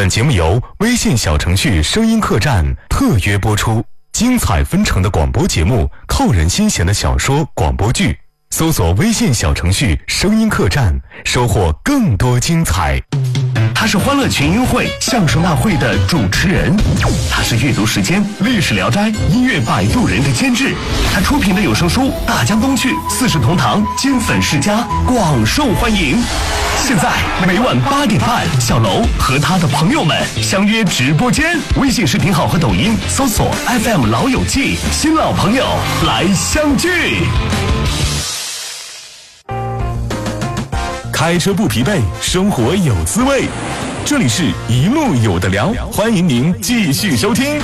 本节目由微信小程序声音客栈特约播出，精彩纷呈的广播节目，扣人心弦的小说广播剧，搜索微信小程序声音客栈，收获更多精彩。 他是欢乐群英会相声大会的主持人，他是阅读时间历史聊斋音乐摆渡人的监制，他出品的有声书《大江东去》四世同堂金粉世家广受欢迎。现在每晚8点半，小楼和他的朋友们相约直播间，微信视频号和抖音搜索 FM 老友记，新老朋友来相聚。 开车不疲惫，生活有滋味。这里是一路有的聊，欢迎您继续收听。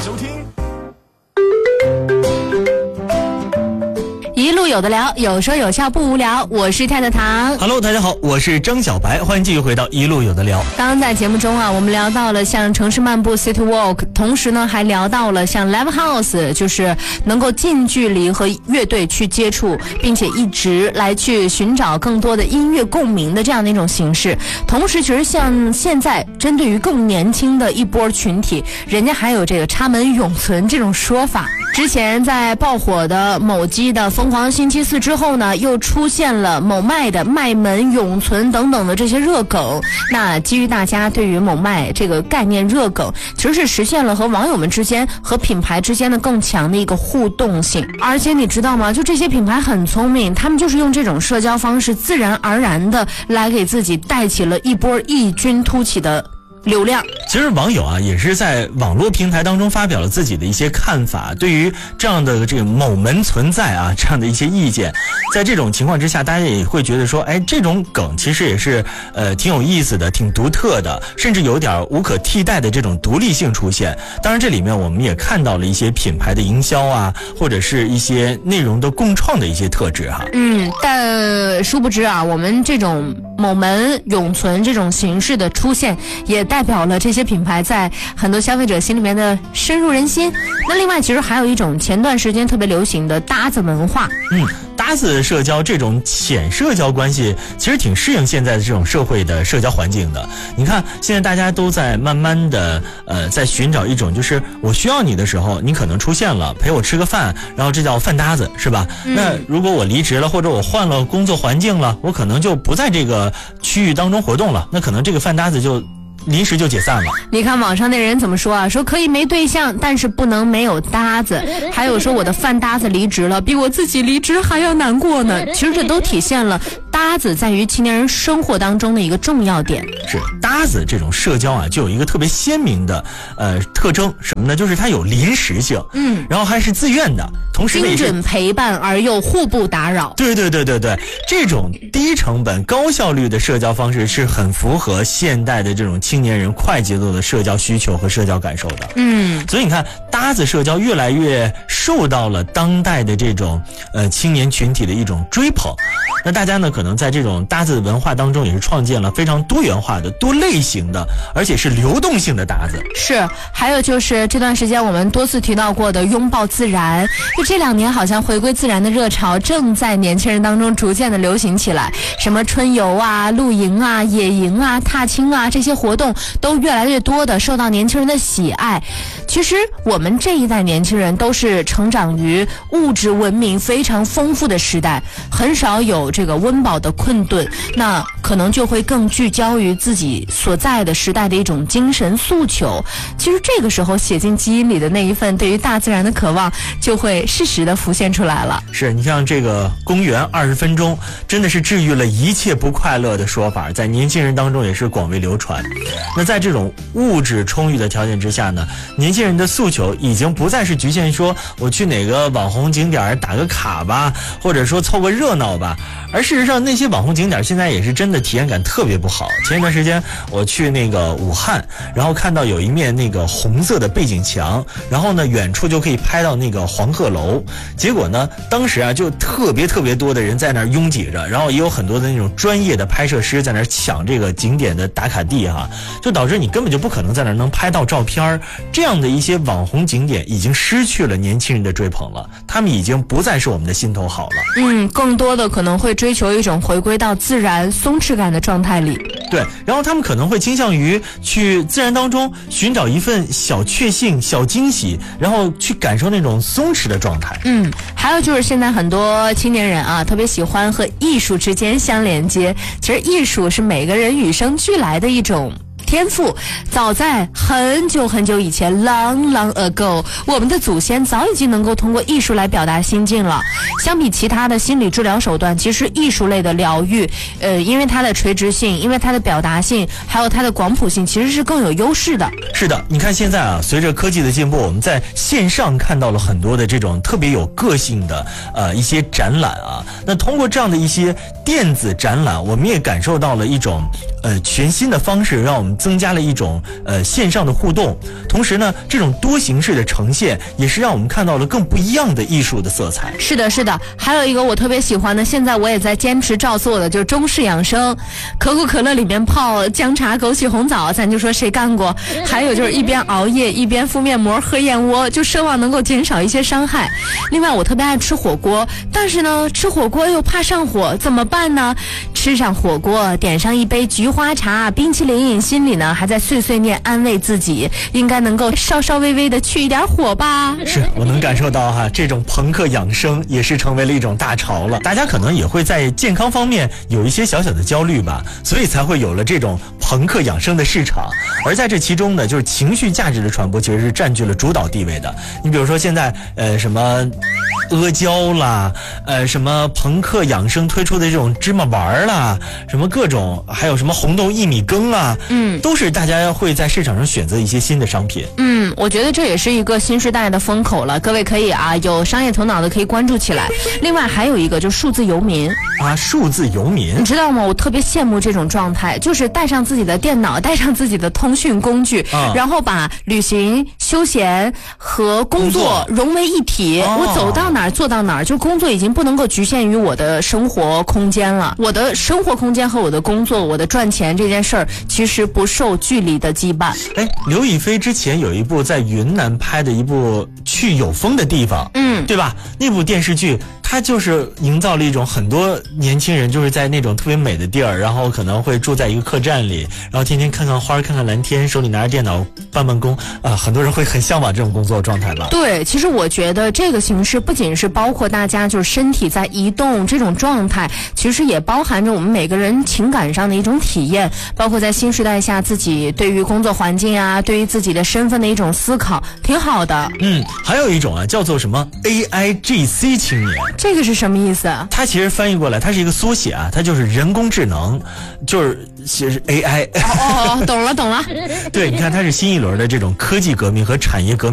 一路有的聊，有说有笑不无聊。我是太太糖。 Hello， 大家好，我是张小白，欢迎继续回到一路有的聊。 刚刚在节目中啊，我们聊到了像城市漫步 City Walk， 同时呢还聊到了像 Live House， 就是能够近距离和乐队去接触，并且一直来去寻找更多的音乐共鸣的这样的一种形式。同时其实像现在针对于更年轻的一波群体，人家还有这个插门永存这种说法。之前在爆火的某机的疯狂星期四之后呢，又出现了某麦的卖门永存等等的这些热梗。那基于大家对于某麦这个概念热梗，其实是实现了和网友们之间和品牌之间的更强的一个互动性。而且你知道吗，就这些品牌很聪明，他们就是用这种社交方式自然而然的来给自己带起了一波异军突起的流量。 其实网友啊也是在网络平台当中发表了自己的一些看法，对于这样的这个某门存在啊这样的一些意见。在这种情况之下，大家也会觉得说，哎，这种梗其实也是挺有意思的，挺独特的，甚至有点无可替代的这种独立性出现。当然这里面我们也看到了一些品牌的营销啊，或者是一些内容的共创的一些特质哈。 但殊不知啊，我们这种某门永存这种形式的出现，也代表了这些品牌在很多消费者心里面的深入人心。那另外其实还有一种前段时间特别流行的搭子文化。 搭子社交这种浅社交关系其实挺适应现在的这种社会的社交环境的。你看现在大家都在慢慢的在寻找一种，就是我需要你的时候你可能出现了，陪我吃个饭，然后这叫饭搭子，是吧？那如果我离职了，或者我换了工作环境了，我可能就不在这个区域当中活动了，那可能这个饭搭子就临时就解散了。 你看网上那人怎么说啊？说可以没对象，但是不能没有搭子。还有说我的饭搭子离职了，比我自己离职还要难过呢。其实这都体现了搭子在于青年人生活当中的一个重要点。 是搭子这种社交啊，就有一个特别鲜明的特征，什么呢？就是它有临时性，然后还是自愿的，同时精准陪伴而又互不打扰。 对，这种低成本高效率的社交方式是很符合现代的这种青年人快节奏的社交需求和社交感受的。所以你看搭子社交越来越受到了当代的这种青年群体的一种追捧。那大家呢可能在这种搭子文化当中也是创建了非常多元化的多类型的，而且是流动性的搭子。 是，还有就是这段时间我们多次提到过的拥抱自然，就这2年好像回归自然的热潮正在年轻人当中逐渐的流行起来。什么春游啊、露营啊、野营啊、踏青啊，这些活动都越来越多的受到年轻人的喜爱。其实我们这一代年轻人都是成长于物质文明非常丰富的时代，很少有这个温饱的困顿，那可能就会更聚焦于自己所在的时代的一种精神诉求。其实这个时候写进基因里的那一份对于大自然的渴望就会适时的浮现出来了。 是，你像这个公园20分钟真的是治愈了一切不快乐的说法，在年轻人当中也是广为流传。那在这种物质充裕的条件之下呢，年轻人的诉求已经不再是局限说我去哪个网红景点打个卡吧，或者说凑个热闹吧，而事实上那些网红景点现在也是真的体验感特别不好。前一段时间我去那个武汉，然后看到有一面那个红色的背景墙，然后呢远处就可以拍到那个黄鹤楼，结果呢当时啊就特别多的人在那儿拥挤着，然后也有很多的那种专业的拍摄师在那儿抢这个景点的打卡地哈，就导致你根本就不可能在那儿能拍到照片。这样的一些网红景点已经失去了年轻人的追捧了，他们已经不再是我们的心头好了。 更多的可能会追求一种种回归到自然松弛感的状态里。 对，然后他们可能会倾向于去自然当中寻找一份小确幸、小惊喜，然后去感受那种松弛的状态。 还有就是现在很多青年人啊，特别喜欢和艺术之间相连接。其实艺术是每个人与生俱来的一种天赋，早在很久很久以前 long long ago， 我们的祖先早已经能够通过艺术来表达心境了。相比其他的心理治疗手段，其实艺术类的疗愈因为它的垂直性，因为它的表达性，还有它的广谱性，其实是更有优势的。 是的，你看现在啊，随着科技的进步，我们在线上看到了很多的这种特别有个性的一些展览啊。那通过这样的一些电子展览，我们也感受到了一种全新的方式，让我们增加了一种线上的互动。同时呢，这种多形式的呈现也是让我们看到了更不一样的艺术的色彩。 是的，是的。还有一个我特别喜欢的，现在我也在坚持照做的，就是中式养生。可口可乐里面泡姜茶、枸杞、红枣，咱就说谁干过？还有就是一边熬夜一边敷面膜、喝燕窝，就奢望能够减少一些伤害。另外，我特别爱吃火锅，但是呢，吃火锅又怕上火，怎么办呢？吃上火锅，点上一杯菊花茶、冰淇淋，心里呢还在碎碎念安慰自己，应该能够稍稍微微的去一点火吧。 是我能感受到哈，这种朋克养生也是成为了一种大潮了。大家可能也会在健康方面有一些小小的焦虑吧，所以才会有了这种朋克养生的市场。而在这其中呢，就是情绪价值的传播其实是占据了主导地位的。你比如说现在什么阿胶啦，什么朋克养生推出的这种芝麻丸啦，什么各种，还有什么红豆薏米羹啊，都是大家会在市场上选择一些新的商品。 我觉得这也是一个新时代的风口了，各位可以啊，有商业头脑的可以关注起来。另外还有一个就是数字游民啊，数字游民， 你知道吗？我特别羡慕这种状态，就是带上自己的电脑，带上自己的通讯工具，然后把旅行、休闲和工作融为一体。我走到哪儿做到哪儿，就工作已经不能够局限于我的生活空间了。我的生活空间和我的工作、我的赚钱这件事儿，其实不受距离的羁绊。 刘亦菲之前有一部在云南拍的一部去有风的地方，对吧？那部电视剧它就是营造了一种很多年轻人就是在那种特别美的地儿，然后可能会住在一个客栈里，然后天天看看花、看看蓝天，手里拿着电脑办公很多人会很向往这种工作状态吧。 对，其实我觉得这个形式不仅是包括大家就是身体在移动这种状态，其实也包含着我们每个人情感上的一种体验，包括在新时代下自己对于工作环境啊，对于自己的身份的一种思考，挺好的。 还有一种啊，叫做什么 AIGC 青年， 这个是什么意思啊？ 它其实翻译过来，它是一个缩写啊，它就是人工智能，就是其实 AI。 懂了。 对，你看它是新一轮的这种科技革命和产业革命